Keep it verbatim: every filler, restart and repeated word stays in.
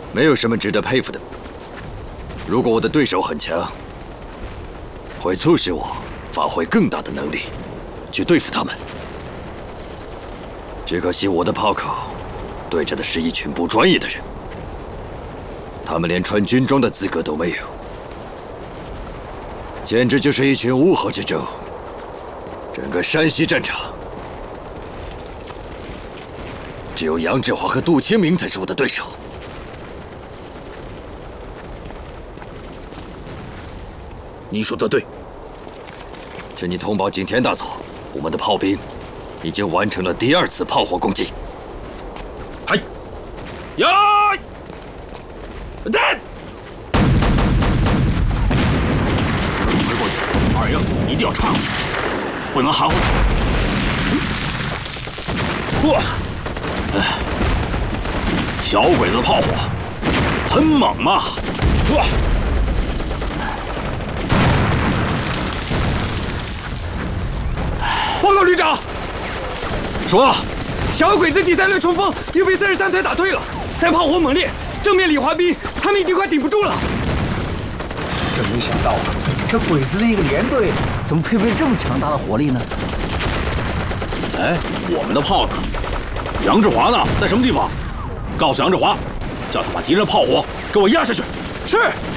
没有什么值得佩服的。如果我的对手很强，会促使我发挥更大的能力，去对付他们。只可惜我的炮口对着的是一群不专业的人，他们连穿军装的资格都没有，简直就是一群乌合之众。整个山西战场，只有杨志华和杜清明才是我的对手。 你说的对， 请你通报景田大佐，我们的炮兵已经完成了第二次炮火攻击。 嗨，呀，站！回过去，二营一定要插过去，不能含糊。哇！哎，小鬼子的炮火很猛嘛！哇！ 报告旅长， 说， 小鬼子第三轮冲锋又被三十三团打退了，但炮火猛烈，正面李华兵他们已经快顶不住了。 真没想到，这鬼子的一个连队怎么配备这么强大的火力呢？ 哎，我们的炮呢？杨志华呢？在什么地方？告诉杨志华，叫他把敌人的炮火给我压下去。 是。